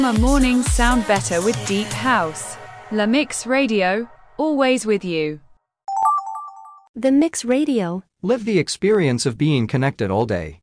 Summer mornings sound better with Deep House. La Mix Radio, always with you. The Mix Radio. Live the experience of being connected all day.